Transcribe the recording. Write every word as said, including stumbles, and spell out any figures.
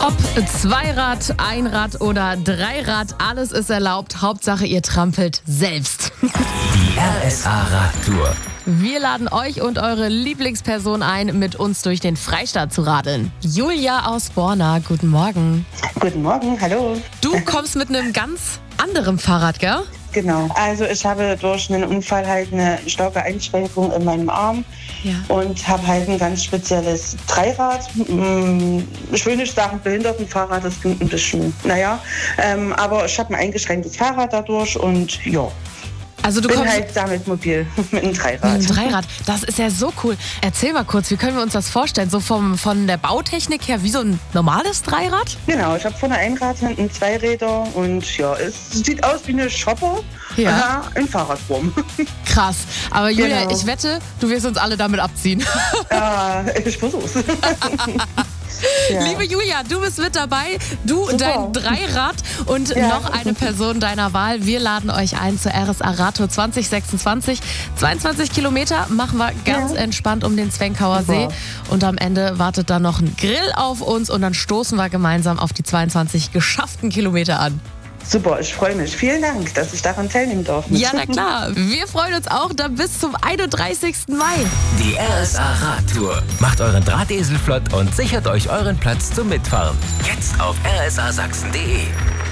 Ob Zweirad, Einrad oder Dreirad, alles ist erlaubt. Hauptsache, ihr trampelt selbst. Die R S A Radtour. Wir laden euch und eure Lieblingsperson ein, mit uns durch den Freistaat zu radeln. Julia aus Borna, guten Morgen. Guten Morgen, hallo. Du kommst mit einem ganz anderen Fahrrad, gell? Genau, also ich habe durch einen Unfall halt eine starke Einschränkung in meinem Arm Ja. und habe halt ein ganz spezielles Dreirad. Ich will nicht sagen Behindertenfahrrad, das klingt ein bisschen, naja, ähm, aber ich habe ein eingeschränktes Fahrrad dadurch und ja. Also du bin kommst halt damit mobil mit einem Dreirad. mit einem Dreirad. Das ist ja so cool. Erzähl mal kurz, wie können wir uns das vorstellen? So vom, von der Bautechnik her, wie so ein normales Dreirad? Genau, ich habe vorne ein Rad, hinten zwei Räder und ja, es sieht aus wie eine Shopper Ja. aha, in Fahrradform. Krass. Aber Julia, Genau. ich wette, du wirst uns alle damit abziehen. Ja, ich versuch's. Ja. Liebe Julia, du bist mit dabei. Du, Super. dein Dreirad und Ja. noch eine Person deiner Wahl. Wir laden euch ein zur R S A Radtour zwanzig sechsundzwanzig. zweiundzwanzig Kilometer machen wir ganz Ja. entspannt um den Zwenkauer See. Super. Und am Ende wartet dann noch ein Grill auf uns und dann stoßen wir gemeinsam auf die zweiundzwanzig geschafften Kilometer an. Super, ich freue mich. Vielen Dank, dass ich daran teilnehmen darf. Ja, na klar. Wir freuen uns auch dann bis zum einunddreißigsten Mai. Die R S A Radtour. Macht euren Drahtesel flott und sichert euch euren Platz zum Mitfahren. Jetzt auf r s a sachsen punkt d e.